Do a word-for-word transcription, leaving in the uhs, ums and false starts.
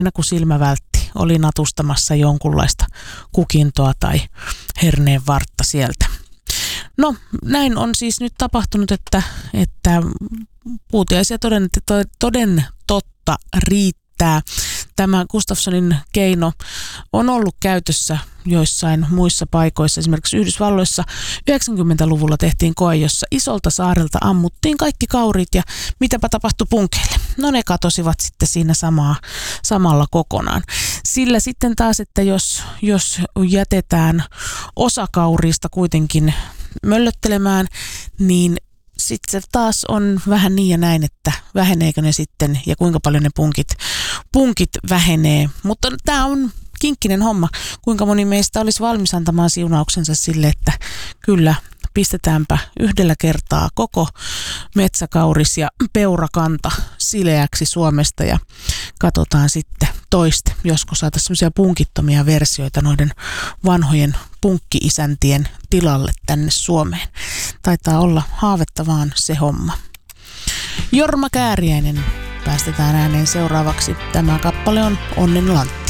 aina kun silmä vältti, oli natustamassa jonkunlaista kukintoa tai herneen vartta sieltä. No, näin on siis nyt tapahtunut, että, että puutiaisia toden, toden totta riittää. Tämä Gustafssonin keino on ollut käytössä joissain muissa paikoissa. Esimerkiksi Yhdysvalloissa yhdeksänkymmentäluvulla tehtiin koe, jossa isolta saarelta ammuttiin kaikki kaurit ja mitäpä tapahtui punkeille. No ne katosivat sitten siinä samaa, samalla kokonaan. Sillä sitten taas, että jos, jos jätetään osa kauriista kuitenkin möllöttelemään, niin sitten se taas on vähän niin ja näin, että väheneekö ne sitten ja kuinka paljon ne punkit, punkit vähenee. Mutta tämä on kinkkinen homma. Kuinka moni meistä olisi valmis antamaan siunauksensa sille, että kyllä pistetäänpä yhdellä kertaa koko metsäkauris ja peurakanta sileäksi Suomesta ja katsotaan sitten toiste. Joskus saataisiin semmoisia punkittomia versioita noiden vanhojen punkki-isäntien tilalle tänne Suomeen. Taitaa olla haavetta vaan se homma. Jorma Kääriäinen päästetään ääneen seuraavaksi. Tämä kappale on Onnen lantti.